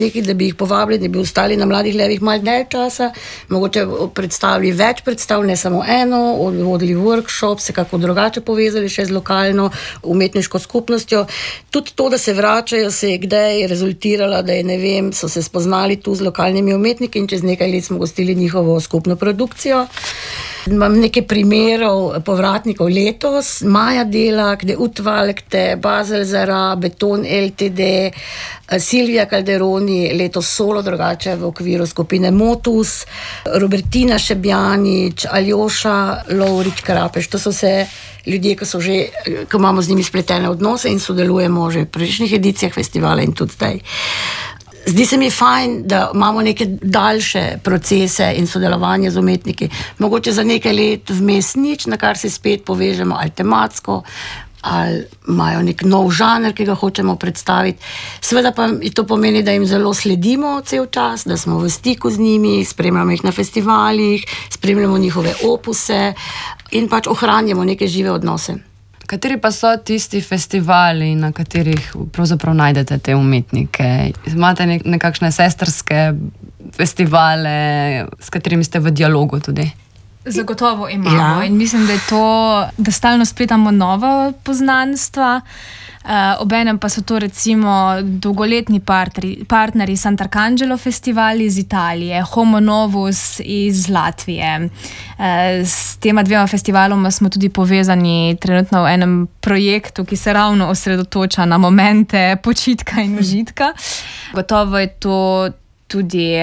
da bi jih povabili, da bi ostali na Mladih levih malo dlje časa, mogoče predstavili več predstav, ne samo eno, vodili workshop, se kako drugače povezali še z lokalno umetniško skupnostjo. Tudi to, da se vračajo, se je kdaj rezultiralo, da je, ne vem, so se spoznali tu z lokalnimi umetniki in čez nekaj let smo gostili njihovo skupno produkcijo. Imam nekaj primerov povratnikov letos, Maja Delak, De Utvalkte, Basel Zara, Beton LTD, Silvija Calderoni, letos solo drugače v okviru skupine Motus, Robertina Šebjanič, Aljoša Lovrič Krapeš. To so vse ljudje, ki imamo z njimi spletene odnose in sodelujemo že v prejšnjih edicijah festivala in tudi zdaj. Zdi se mi fajn, da imamo neke daljše procese in sodelovanje z umetniki. Mogoče za nekaj let vmes nič, na kar se spet povežemo ali tematsko, ali imajo nek nov žanr, ki ga hočemo predstaviti. Seveda pa to pomeni, da jim zelo sledimo cel čas, da smo v stiku z njimi, spremljamo jih na festivalih, spremljamo njihove opuse in pač ohranjamo neke žive odnose. Kateri pa so tisti festivali, na katerih pravzaprav najdete te umetnike? Imate nekakšne sestrske festivale, s katerimi ste v dialogu tudi? Zagotovo imamo in mislim, da je to, da stalno spletamo nova poznanstva. Obenem pa so to recimo dolgoletni partnerji Sant'Arcangelo festivali iz Italije, Homo Novus iz Latvije. S tema dvema festivaloma smo tudi povezani trenutno v enem projektu, ki se ravno osredotoča na momente počitka in užitka. Gotovo je to tudi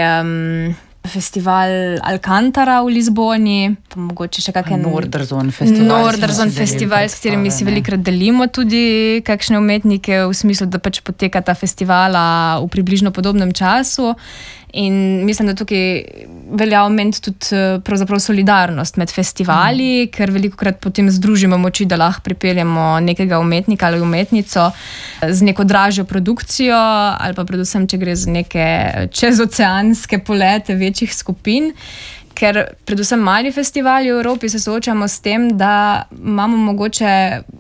festival Alcantara v Lizboni, pa mogoče še kakšen Norderzone festival, s katerimi si velikrat delimo tudi kakšne umetnike, v smislu, da pač poteka ta festivala v približno podobnem času. In mislim, da tukaj velja omeniti tudi pravzaprav solidarnost med festivali, ker velikokrat potem združimo moči, da lahko pripeljemo nekega umetnika ali umetnico z neko dražjo produkcijo, ali pa predvsem, če gre za neke čezoceanske polete večjih skupin. Ker predvsem mali festivali v Evropi se soočamo s tem, da imamo mogoče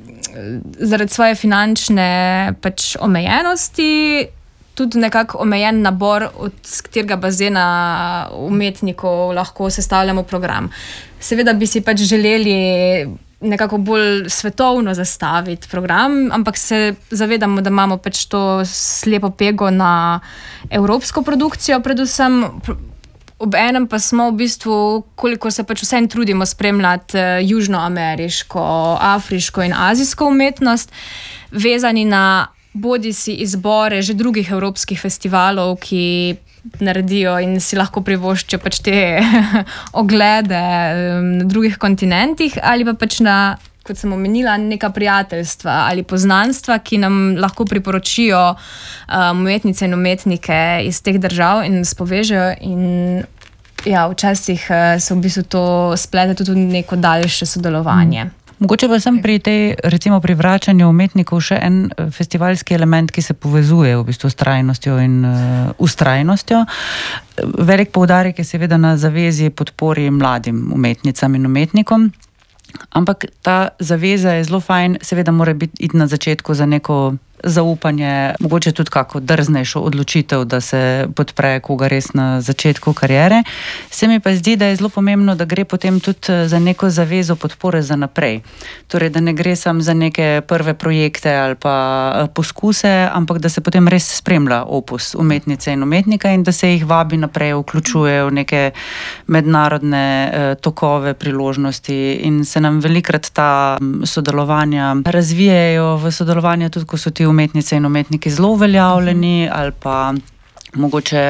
zaradi svoje finančne pač omejenosti tudi nekako omejen nabor, z katerega bazena umetnikov lahko sestavljamo program. Seveda bi si pač želeli nekako bolj svetovno zastaviti program, ampak se zavedamo, da imamo pač to slepo pego na evropsko produkcijo predvsem. Obenem pa smo v bistvu, koliko se pač vsem trudimo spremljati južnoameriško, afriško in azijsko umetnost, vezani na bodi si izbore že drugih evropskih festivalov, ki naredijo in si lahko privoščijo pač te oglede na drugih kontinentih, ali pa pač na, kot sem omenila, neka prijateljstva ali poznanstva, ki nam lahko priporočijo umetnice in umetnike iz teh držav in nas povežejo. In ja, včasih se v bistvu to splete tudi neko daljše sodelovanje. Mogoče pa sem pri tej, recimo pri vračanju umetnikov še en festivalski element, ki se povezuje v bistvu s trajnostjo in vztrajnostjo. Velik poudarek je seveda na zavezi podpori mladim umetnicam in umetnikom, ampak ta zaveza je zelo fajn, seveda mora iti na začetku za neko zaupanje, mogoče tudi kako drznejšo odločitev, da se podpre koga res na začetku kariere. Se mi pa zdi, da je zelo pomembno, da gre potem tudi za neko zavezo podpore za naprej. Torej, da ne gre samo za neke prve projekte ali pa poskuse, ampak da se potem res spremlja opus umetnice in umetnika in da se jih vabi naprej, vključuje v neke mednarodne tokove, priložnosti in se nam velikrat ta sodelovanja razvijajo v sodelovanju tudi, ko so ti umetnice in umetniki zelo uveljavljeni ali pa mogoče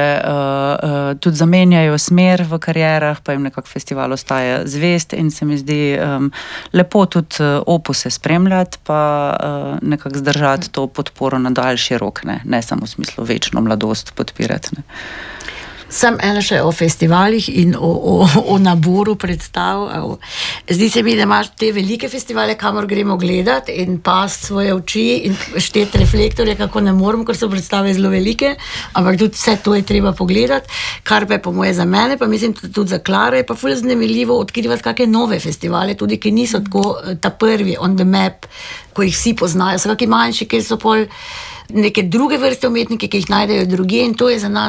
tudi zamenjajo smer v karierah, pa jim nekako festival ostaja zvest in se mi zdi lepo tudi opuse spremljati, pa nekako zdržati to podporo na daljši rok, ne samo v smislu večno mladost podpirati. Ne. Sam ena še o festivalih in o naboru predstav. Zdi se mi, da imaš te velike festivale, kamor gremo gledati in past svoje oči in šteti reflektorje, kako ne morem, ker so predstave zelo velike, ampak tudi vse to je treba pogledati, kar pa je po moje za mene, pa mislim tudi za Klaro, je pa ful zanimivo odkrivati kakšne nove festivale, tudi ki niso tako ta prvi on the map, ko jih vsi poznajo, so kakšni manjši, kjer so pol neke druge vrste umetniki, ki jih najdejo drugje in to je za nas